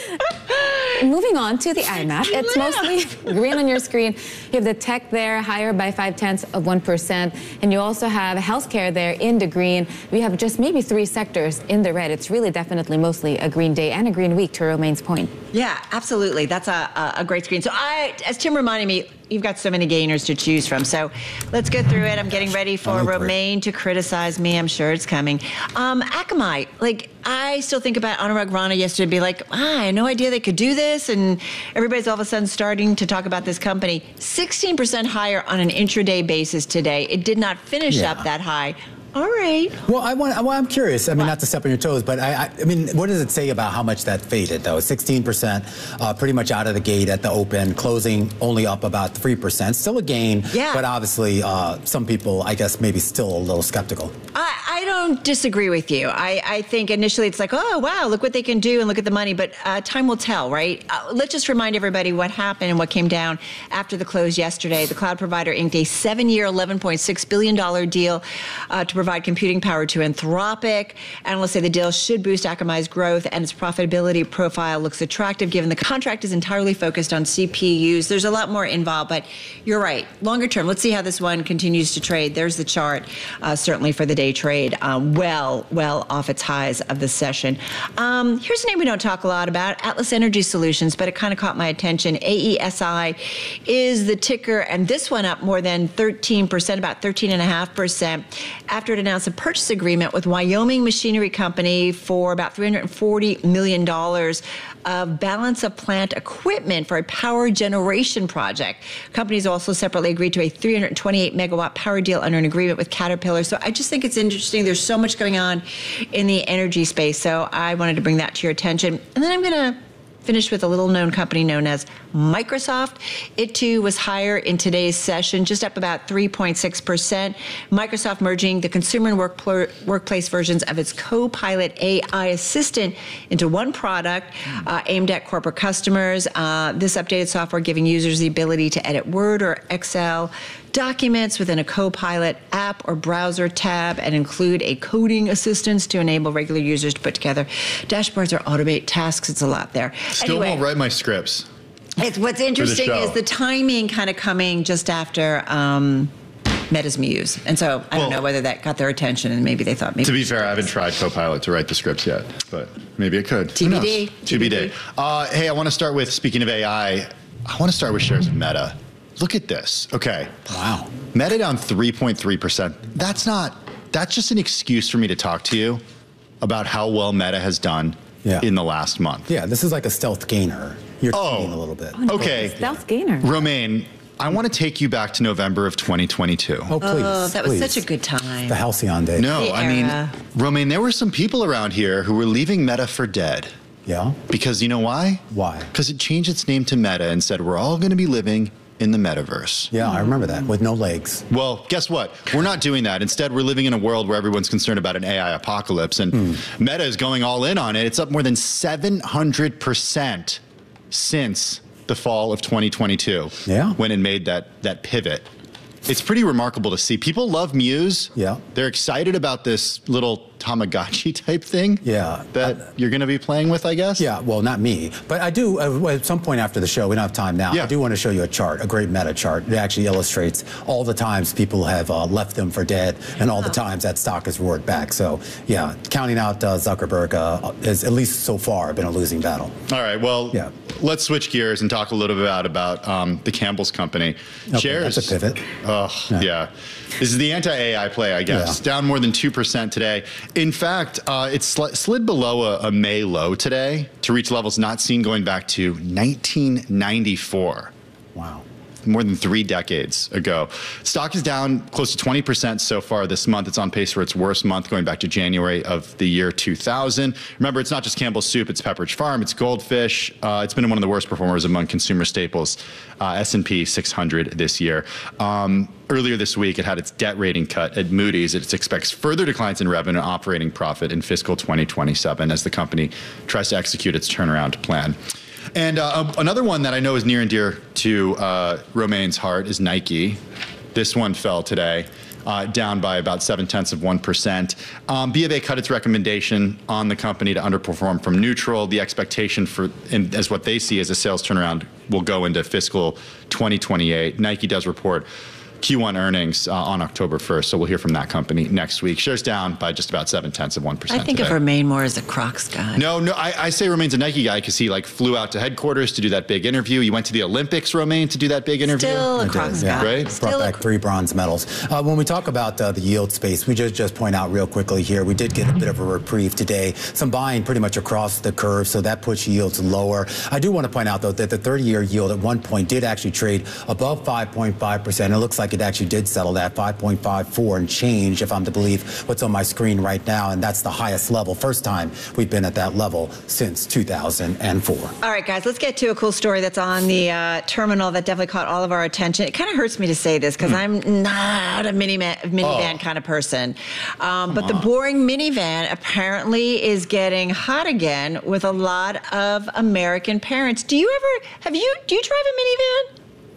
Moving on to the I MAP, it's mostly green on your screen. You have the tech there, higher by five tenths of one percent, and you also have healthcare there in the green. We have just maybe three sectors in the red. It's really definitely mostly a green day and a green week, to Romaine's point. Yeah, absolutely. That's a, a, a great screen. So I, as Tim reminded me, you've got so many gainers to choose from. So let's go through it. I'm getting ready for Romaine to criticize me. I'm sure it's coming. Um, Akamai, like, I still think about Anurag Rana yesterday and be like, ah, I had no idea they could do this. And everybody's all of a sudden starting to talk about this company. sixteen percent higher on an intraday basis today. It did not finish yeah. up that high. All right. Well, I want, well, I'm curious. I mean, what? Not to step on your toes, but I, I, I mean, what does it say about how much that faded, though? sixteen percent, uh, pretty much out of the gate at the open, closing only up about three percent. Still a gain, yeah. but obviously uh, some people, I guess, maybe still a little skeptical. I, I I don't disagree with you. I, I think initially it's like, oh, wow, look what they can do and look at the money. But uh, time will tell, right? Uh, let's just remind everybody what happened and what came down after the close yesterday. The cloud provider inked a seven-year, eleven point six billion dollars deal uh, to provide computing power to Anthropic. Analysts say the deal should boost Akamai's growth, and its profitability profile looks attractive given the contract is entirely focused on C P Us. There's a lot more involved, but you're right. Longer term, let's see how this one continues to trade. There's the chart, uh, certainly for the day trade, um, well, well off its highs of the session. Um, here's a name we don't talk a lot about, Atlas Energy Solutions, but it kind of caught my attention. A E S I is the ticker, and this one up more than thirteen percent, about thirteen point five percent, after it announced a purchase agreement with Wyoming Machinery Company for about three hundred forty million dollars of balance of plant equipment for a power generation project. Companies also separately agreed to a three hundred twenty-eight megawatt power deal under an agreement with Caterpillar. So I just think it's interesting. There's so much going on in the energy space. So I wanted to bring that to your attention. And then I'm going to finish with a little known company known as Microsoft. It too was higher in today's session, just up about three point six percent. Microsoft merging the consumer and work pl- workplace versions of its Copilot A I assistant into one product uh, aimed at corporate customers. Uh, this updated software giving users the ability to edit Word or Excel documents within a Copilot app or browser tab, and include a coding assistant to enable regular users to put together dashboards or automate tasks. It's a lot there. Still anyway, won't write my scripts. It's, what's interesting the is the timing kind of coming just after um, Meta's Muse. And so I Well, don't know whether that got their attention, and maybe they thought maybe. To be fair, I haven't tried Copilot to write the scripts yet, but maybe it could. T B D. Who knows? T B D. Uh, hey, I want to start with, speaking of A I, I want to start with shares of Meta. Look at this. Okay. Wow. Meta down three point three percent. That's not, that's just an excuse for me to talk to you about how well Meta has done Yeah. in the last month. Yeah, this is like a stealth gainer. You're Oh. cheating a little bit. Okay. Stealth gainer. Romaine, I want to take you back to November of twenty twenty-two. Oh, please. Oh, that was please. such a good time. The halcyon days. No, The I mean, era. Romaine, there were some people around here who were leaving Meta for dead. Yeah? Because you know why? Why? Because it changed its name to Meta and said, we're all going to be living in the metaverse. Yeah, I remember that, with no legs. Well, guess what? We're not doing that. Instead, we're living in a world where everyone's concerned about an A I apocalypse, and mm. Meta is going all in on it. It's up more than seven hundred percent since the fall of twenty twenty-two, yeah. when it made that, that pivot. It's pretty remarkable to see. People love Muse. Yeah. They're excited about this little Tamagotchi type thing. Yeah. That uh, you're going to be playing with, I guess. Yeah, well, not me. But I do, uh, at some point after the show, we don't have time now, yeah. I do want to show you a chart, a great meta chart. It actually illustrates all the times people have uh, left them for dead and all the times that stock has roared back. So, yeah, counting out uh, Zuckerberg uh, is, at least so far, been a losing battle. All right, well, yeah. let's switch gears and talk a little bit about, about um, the Campbell's Company. Okay, Shares. That's a pivot. Oh, yeah. yeah. This is the anti-A I play, I guess. Yeah. Down more than two percent today. In fact, uh, it sl- slid below a, a May low today to reach levels not seen going back to nineteen ninety-four. Wow. More than three decades ago. Stock is down close to twenty percent so far this month. It's on pace for its worst month going back to January of the year two thousand. Remember, it's not just Campbell's Soup, it's Pepperidge Farm, it's Goldfish. Uh, it's been one of the worst performers among consumer staples, uh, S and P six hundred this year. Um, earlier this week, it had its debt rating cut at Moody's. It expects further declines in revenue and operating profit in fiscal twenty twenty-seven as the company tries to execute its turnaround plan. And uh, another one that I know is near and dear to uh, Romaine's heart is Nike. This one fell today, uh, down by about seven tenths of one percent. Um, B of A cut its recommendation on the company to underperform from neutral. The expectation for, and as what they see as a sales turnaround, will go into fiscal twenty twenty-eight. Nike does report Q one earnings uh, on October first, so we'll hear from that company next week. Shares down by just about seven tenths of one percent. I think today. of Romaine more as a Crocs guy. No, no, I, I say Romaine's a Nike guy because he like flew out to headquarters to do that big interview. He went to the Olympics, Romaine, to do that big interview. Still a Crocs guy. Right? Still Brought back three bronze medals. Uh, when we talk about uh, the yield space, we just just point out real quickly here, we did get a bit of a reprieve today. Some buying pretty much across the curve, so that puts yields lower. I do want to point out, though, that the thirty-year yield at one point did actually trade above five point five percent. It looks like it actually did settle at five point five four and change, if I'm to believe what's on my screen right now. And that's the highest level, first time we've been at that level since two thousand four. All right, guys, let's get to a cool story that's on the uh, terminal that definitely caught all of our attention. It kind of hurts me to say this because mm. I'm not a minivan, minivan oh. kind of person. Um, but on. the boring minivan apparently is getting hot again with a lot of American parents. Do you ever, have you, do you drive a minivan?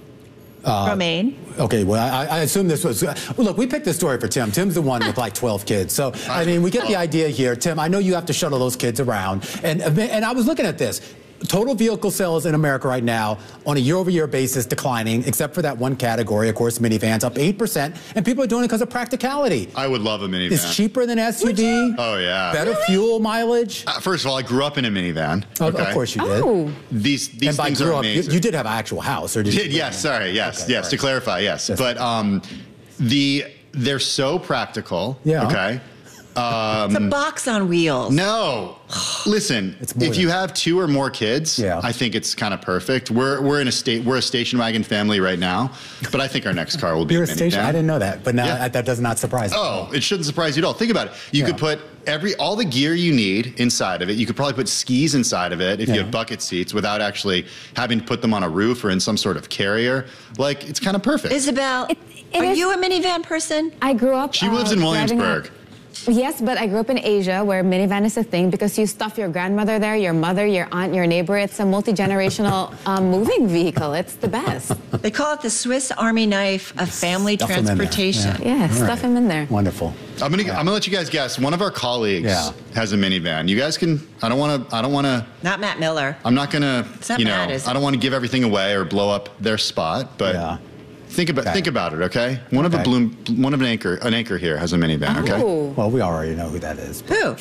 Uh, Romaine? Okay, well, I, I assume this was... Uh, well, look, we picked this story for Tim. Tim's the one with like twelve kids. So, I mean, we get the idea here. Tim, I know you have to shuttle those kids around. And, and I was looking at this. Total vehicle sales in America right now on a year-over-year basis declining, except for that one category, of course, minivans, up eight percent. And people are doing it because of practicality. I would love a minivan. It's cheaper than S U V. Oh, yeah. Better really? fuel mileage. Uh, first of all, I grew up in a minivan. Oh, okay? Of course you did. Oh. These, these and by things grew are up, amazing. You, you did have an actual house. Or did, did you yes, sorry, yes, okay, yes, right. to clarify, yes. yes. But um, the they're so practical, yeah. okay? Um, it's a box on wheels. No. Listen, if you have two or more kids, yeah. I think it's kind of perfect. We're we're in a state we're a station wagon family right now, but I think our next car will be You're a a station. minivan. I didn't know that, but now yeah. that does not surprise me. Oh, it shouldn't surprise you at all. Think about it. You yeah. could put every all the gear you need inside of it. You could probably put skis inside of it if yeah. you have bucket seats without actually having to put them on a roof or in some sort of carrier. Like, it's kind of perfect. Isabel, it, it are is, you a minivan person? I grew up. She uh, lives in Williamsburg. Yes, but I grew up in Asia where minivan is a thing because you stuff your grandmother there, your mother, your aunt, your neighbor. It's a multi-generational um, moving vehicle. It's the best. They call it the Swiss Army knife of family stuff transportation. Yeah, yeah stuff right. them in there. Wonderful. I'm gonna yeah. I'm gonna let you guys guess. One of our colleagues yeah. has a minivan. You guys can. I don't want to. I don't want to. Not Matt Miller. I'm not gonna. It's not you know. Matt, is it? I don't want to give everything away or blow up their spot. But yeah. think about okay. think about it. Okay. One okay. of a bloom. One of an anchor. An anchor here has a minivan. Oh. Okay. Well, we already know who that is. Who?